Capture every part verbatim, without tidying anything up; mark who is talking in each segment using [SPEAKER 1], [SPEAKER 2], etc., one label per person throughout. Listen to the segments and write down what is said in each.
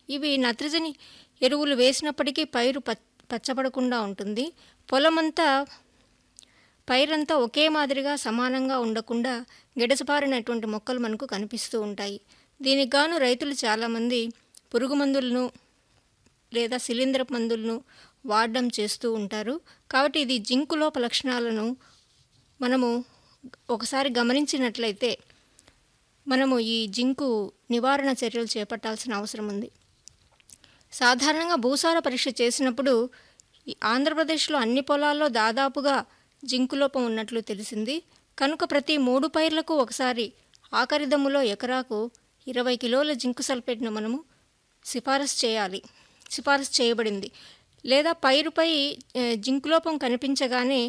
[SPEAKER 1] ఇవి నత్రజని ఎరువులు వేసినప్పటికీ పైరు ప పచ్చబడకుండా ఉంటుంది. పొలమంతా పైరంతా ఒకే మాదిరిగా సమానంగా ఉండకుండా గెడసపారినటువంటి మొక్కలు మనకు కనిపిస్తూ ఉంటాయి. దీనికి గాను రైతులు చాలామంది పురుగు మందులను లేదా శిలీంద్రపు మందులను వాడడం చేస్తూ ఉంటారు. కాబట్టి ఇది జింకు లోప లక్షణాలను మనము ఒకసారి గమనించినట్లయితే మనము ఈ జింకు నివారణ చర్యలు చేపట్టాల్సిన అవసరం ఉంది. సాధారణంగా భూసార పరీక్ష చేసినప్పుడు ఈ ఆంధ్రప్రదేశ్లో అన్ని పొలాల్లో దాదాపుగా జింకు లోపం ఉన్నట్లు తెలిసింది. కనుక ప్రతి మూడు పైర్లకు ఒకసారి ఆఖరి దమ్ములో ఎకరాకు ఇరవై కిలోల జింకు సల్ఫేట్ను మనము సిఫారసు చేయాలి సిఫారసు చేయబడింది. లేదా పైరుపై జింకు లోపం కనిపించగానే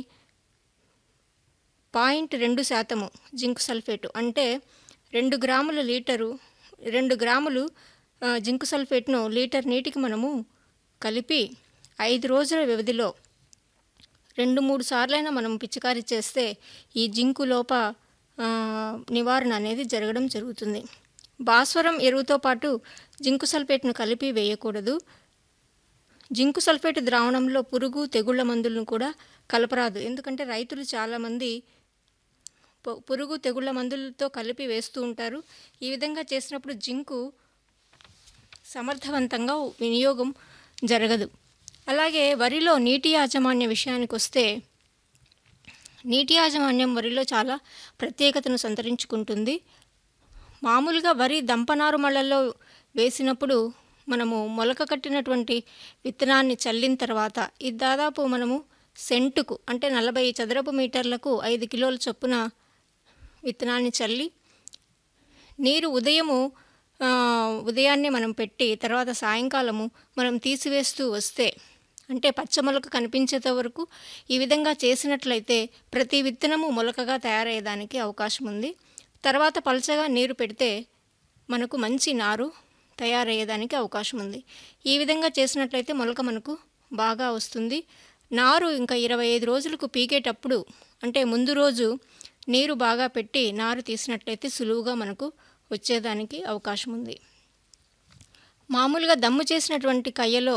[SPEAKER 1] పాయింట్ రెండు శాతము జింకు సల్ఫేటు అంటే రెండు గ్రాముల లీటరు రెండు గ్రాములు జింకు సల్ఫేట్ను లీటర్ నీటికి మనము కలిపి ఐదు రోజుల వ్యవధిలో రెండు మూడు సార్లైనా మనం పిచికారీ చేస్తే ఈ జింకు లోప నివారణ అనేది జరగడం జరుగుతుంది. భాస్వరం ఎరువుతో పాటు జింకు సల్ఫేట్ను కలిపి వేయకూడదు. జింకు సల్ఫేట్ ద్రావణంలో పురుగు తెగుళ్ల మందులను కూడా కలపరాదు. ఎందుకంటే రైతులు చాలామంది పురుగు తెగుళ్ల మందులతో కలిపి వేస్తూ ఉంటారు. ఈ విధంగా చేసినప్పుడు జింకు సమర్థవంతంగా వినియోగం జరగదు. అలాగే వరిలో నీటి యాజమాన్య విషయానికి వస్తే నీటి యాజమాన్యం వరిలో చాలా ప్రత్యేకతను సంతరించుకుంటుంది. మామూలుగా వరి దంపనారు మళ్ళల్లో వేసినప్పుడు మనము మొలక కట్టినటువంటి విత్తనాన్ని చల్లిన తర్వాత ఇది దాదాపు మనము సెంటుకు అంటే నలభై చదరపు మీటర్లకు ఐదు కిలోల చొప్పున విత్తనాన్ని చల్లి నీరు ఉదయము ఉదయాన్నే మనం పెట్టి తర్వాత సాయంకాలము మనం తీసివేస్తూ వస్తే అంటే పచ్చ మొలక కనిపించేంత వరకు ఈ విధంగా చేసినట్లయితే ప్రతి విత్తనము మొలకగా తయారయ్యేదానికి అవకాశం ఉంది. తర్వాత పలచగా నీరు పెడితే మనకు మంచి నారు తయారయ్యేదానికి అవకాశం ఉంది. ఈ విధంగా చేసినట్లయితే మొలక మనకు బాగా వస్తుంది. నారు ఇంకా ఇరవై ఐదు రోజులకు పీకేటప్పుడు అంటే ముందు రోజు నీరు బాగా పెట్టి నారు తీసినట్లయితే సులువుగా మనకు వచ్చేదానికి అవకాశం ఉంది. మామూలుగా దమ్ము చేసినటువంటి కయ్యలో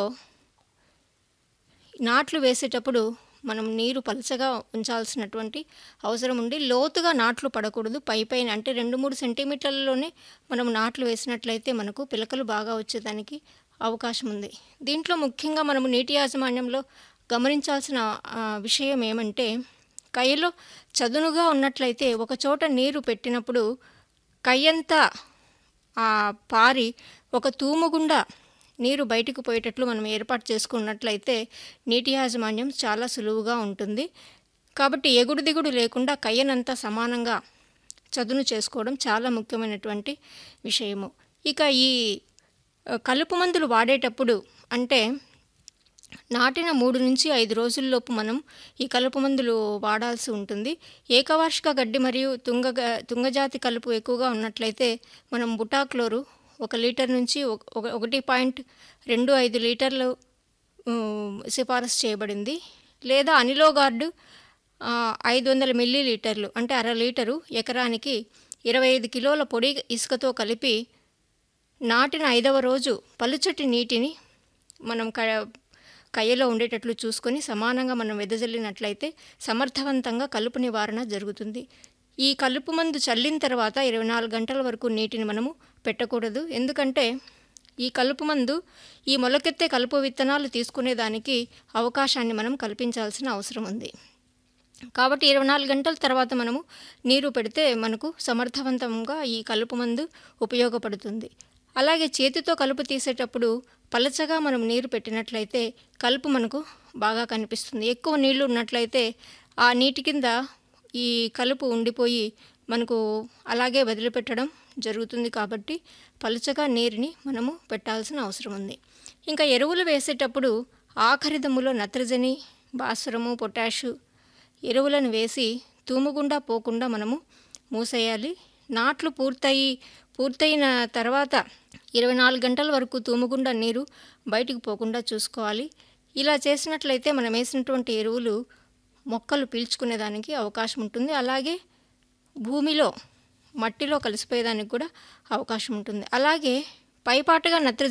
[SPEAKER 1] నాట్లు వేసేటప్పుడు మనం నీరు పలచగా ఉంచాల్సినటువంటి అవసరం ఉండి లోతుగా నాట్లు పడకూడదు. పై పైన అంటే రెండు మూడు సెంటీమీటర్లలోనే మనం నాట్లు వేసినట్లయితే మనకు పిలకలు బాగా వచ్చేదానికి అవకాశం ఉంది. దీంట్లో ముఖ్యంగా మనము నీటి యాజమాన్యంలో గమనించాల్సిన విషయం ఏమంటే కయ్యలో చదునుగా ఉన్నట్లయితే ఒక చోట నీరు పెట్టినప్పుడు కయ్యంతా పారి ఒక తూము గుండా నీరు బయటకు పోయేటట్లు మనం ఏర్పాటు చేసుకున్నట్లయితే నీటి యాజమాన్యం చాలా సులువుగా ఉంటుంది. కాబట్టి ఎగుడు దిగుడు లేకుండా కయ్యనంతా సమానంగా చదును చేసుకోవడం చాలా ముఖ్యమైనటువంటి విషయము. ఇక ఈ కలుపు మందులు వాడేటప్పుడు అంటే నాటిన మూడు నుంచి ఐదు రోజుల్లోపు మనం ఈ కలుపు మందులు వాడాల్సి ఉంటుంది. ఏకవార్షిక గడ్డి మరియు తుంగ తుంగజాతి కలుపు ఎక్కువగా ఉన్నట్లయితే మనం బుటాక్లోరు ఒక లీటర్ నుంచి ఒకటి పాయింట్ రెండు ఐదు లీటర్లు సిఫారసు చేయబడింది. లేదా అనిలోగార్డు ఐదు వందల మిల్లీ లీటర్లు అంటే అర లీటరు ఎకరానికి ఇరవై ఐదు కిలోల పొడి ఇసుకతో కలిపి నాటిన ఐదవ రోజు పలుచటి నీటిని మనం క కయ్యలో ఉండేటట్లు చూసుకొని సమానంగా మనం వెదజల్లినట్లయితే సమర్థవంతంగా కలుపు నివారణ జరుగుతుంది. ఈ కలుపు మందు చల్లిన తర్వాత ఇరవై నాలుగు గంటల వరకు నీటిని మనము పెట్టకూడదు. ఎందుకంటే ఈ కలుపు మందు ఈ మొలకెత్తే కలుపు విత్తనాలు తీసుకునేదానికి అవకాశాన్ని మనం కల్పించాల్సిన అవసరం ఉంది. కాబట్టి ఇరవై నాలుగు గంటల తర్వాత మనము నీరు పెడితే మనకు సమర్థవంతంగా ఈ కలుపు మందు ఉపయోగపడుతుంది. అలాగే చేతితో కలుపు తీసేటప్పుడు పలచగా మనం నీరు పెట్టినట్లయితే కలుపు మనకు బాగా కనిపిస్తుంది. ఎక్కువ నీళ్లు ఉన్నట్లయితే ఆ నీటి కింద ఈ కలుపు ఉండిపోయి మనకు అలాగే వదిలిపెట్టడం జరుగుతుంది. కాబట్టి పలుచగా నీరుని మనము పెట్టాల్సిన అవసరం ఉంది. ఇంకా ఎరువులు వేసేటప్పుడు ఆఖరి దమ్ములో నత్రజని, భాస్వరము, పొటాషు ఎరువులను వేసి తూముగుండా పోకుండా మనము మూసేయాలి. నాట్లు పూర్తయి పూర్తయిన తర్వాత ఇరవై నాలుగు గంటల వరకు తూముగుండా నీరు బయటికి పోకుండా చూసుకోవాలి. ఇలా చేసినట్లయితే మనం వేసినటువంటి ఎరువులు మొక్కలు పీల్చుకునేదానికి అవకాశం ఉంటుంది. అలాగే భూమిలో మట్టిలో కలిసిపోయేదానికి కూడా అవకాశం ఉంటుంది. అలాగే పైపాటుగా నత్రజని